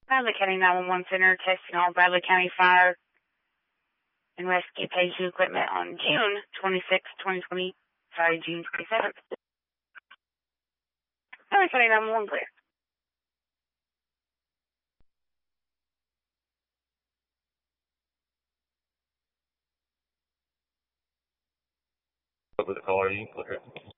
Bradley County 911 Center testing all Bradley County fire and rescue paging equipment on June 26, 2020. Sorry, June 27th. Bradley County 911 clear. What call are you?